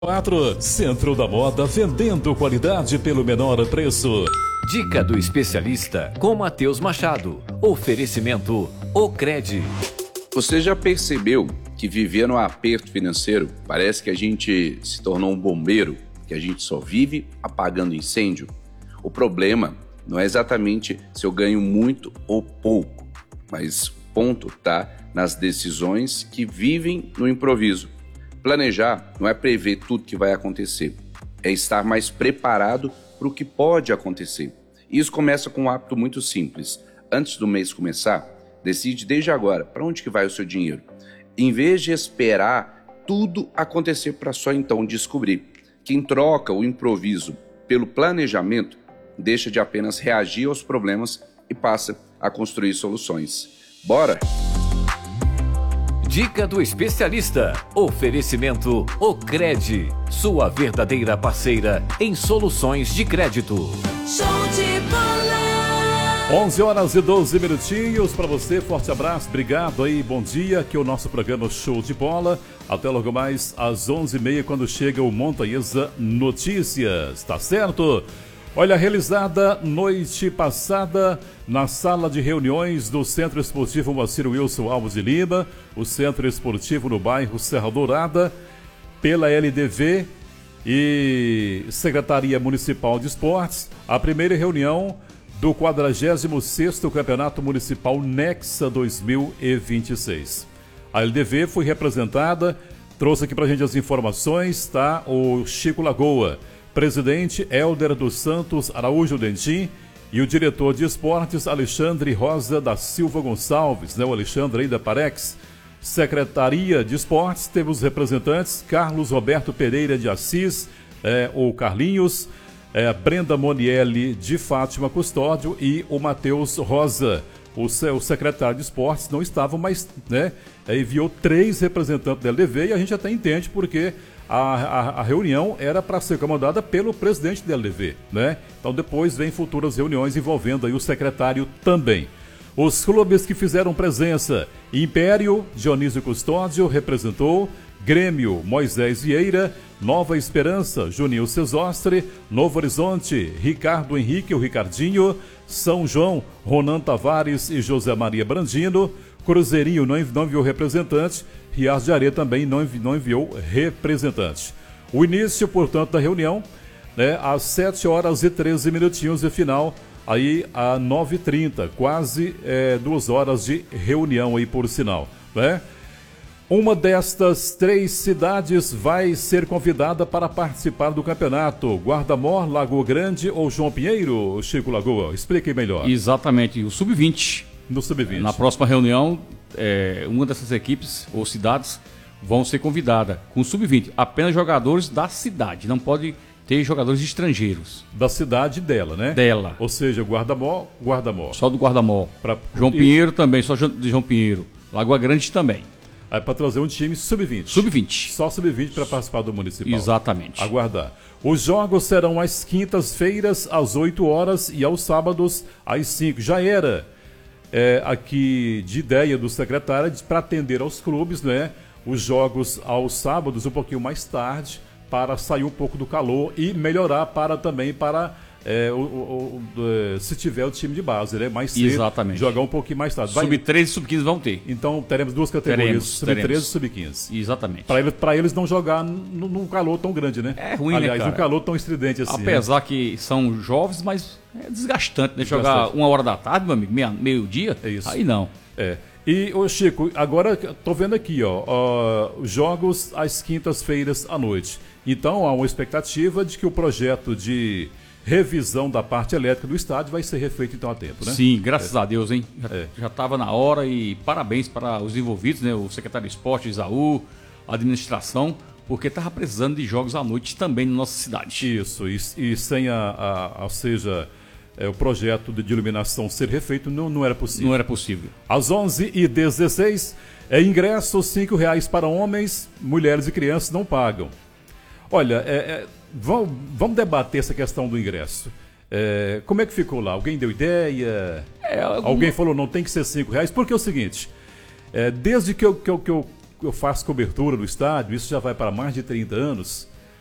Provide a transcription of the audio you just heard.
4, Centro da Moda, vendendo qualidade pelo menor preço. Dica do especialista com Matheus Machado. Oferecimento Ocred. Você já percebeu que viver no aperto financeiro parece que a gente se tornou um bombeiro, que a gente só vive apagando incêndio? O problema não é exatamente se eu ganho muito ou pouco, mas o ponto está nas decisões que vivem no improviso. Planejar não é prever tudo que vai acontecer, é estar mais preparado para o que pode acontecer. Isso começa com um hábito muito simples. Antes do mês começar, decide desde agora para onde que vai o seu dinheiro. Em vez de esperar tudo acontecer para só então descobrir. Quem troca o improviso pelo planejamento deixa de apenas reagir aos problemas e passa a construir soluções. Bora? Dica do especialista. Oferecimento Ocred. Sua verdadeira parceira em soluções de crédito. Show de bola. 11 horas e 12 minutinhos para você. Forte abraço, obrigado aí, bom dia. Aqui é o nosso programa Show de Bola. Até logo mais às 11h30 quando chega o Montanhesa Notícias. Tá certo? Olha, realizada noite passada na sala de reuniões do Centro Esportivo Moacir Wilson Alves de Lima, o Centro Esportivo no bairro Serra Dourada, pela LDV e Secretaria Municipal de Esportes, a primeira reunião do 46º Campeonato Municipal Nexa 2026. A LDV foi representada, trouxe aqui pra gente as informações, tá? O Chico Lagoa, presidente Hélder dos Santos Araújo Dentim e o diretor de esportes Alexandre Rosa da Silva Gonçalves, né? O Alexandre aí da Parex. Secretaria de Esportes teve os representantes Carlos Roberto Pereira de Assis, o Carlinhos, Brenda Monielli de Fátima Custódio e o Matheus Rosa. O secretário de Esportes não estava, mas né, enviou 3 representantes da LDV e a gente até entende porque a reunião era para ser comandada pelo presidente da LDV, né? Então depois vem futuras reuniões envolvendo aí o secretário também. Os clubes que fizeram presença: Império, Dionísio Custódio representou, Grêmio, Moisés Vieira, Nova Esperança, Juninho Cesostre, Novo Horizonte, Ricardo Henrique, o Ricardinho, São João, Ronan Tavares e José Maria Brandino, Cruzeirinho não enviou representante, Riacho de Areia também não enviou representante. O início, portanto, da reunião, né, às 7 horas e 13 minutinhos e final, aí a 9h30, quase 2 horas de reunião aí por sinal, né? Uma destas 3 cidades vai ser convidada para participar do campeonato. Guarda-Mor, Lagoa Grande ou João Pinheiro, Chico Lagoa? Explique melhor. Exatamente, o Sub-20. No Sub-20. Na próxima reunião, uma dessas equipes ou cidades vão ser convidadas com o Sub-20. Apenas jogadores da cidade, não pode ter jogadores estrangeiros. Da cidade dela, né? Dela. Ou seja, Guarda-Mor. Só do Guarda-Mor. João Pinheiro também, só de João Pinheiro. Lagoa Grande também. Aí para trazer um time Sub-20. Sub-20. Só Sub-20 para participar do municipal. Exatamente. Aguardar. Os jogos serão às quintas-feiras, às 8 horas e aos sábados, às 5. Já era aqui de ideia do secretário para atender aos clubes, né? Os jogos aos sábados um pouquinho mais tarde, para sair um pouco do calor e melhorar também para se tiver o time de base, né? Mais cedo. Exatamente. Jogar um pouquinho mais tarde. Sub-13 e Sub-15 vão ter. Então teremos 2 categorias, Sub-13 e Sub-15. Exatamente. Para eles não jogar num calor tão grande, né? É ruim, aliás, né, cara? Num calor tão estridente assim. Apesar que são jovens, mas é desgastante, né? Jogar 1h da tarde, meu amigo, meio-dia, aí não. E, Chico, agora tô vendo aqui, jogos às quintas-feiras à noite. Então há uma expectativa de que o projeto de revisão da parte elétrica do estádio vai ser refeito então a tempo, né? Sim, graças a Deus, hein? Já estava na hora e parabéns para os envolvidos, né? O secretário de esporte, Isaú, a administração, porque estava precisando de jogos à noite também na nossa cidade. Isso, e sem o projeto de iluminação ser refeito não era possível. Não era possível. Às 11h16, ingressos R$5 para homens, mulheres e crianças não pagam. Olha, vamos debater essa questão do ingresso. Como é que ficou lá? Alguém deu ideia? Alguém falou não tem que ser R$5? Porque é o seguinte, desde que eu faço cobertura do estádio, isso já vai para mais de 30 anos,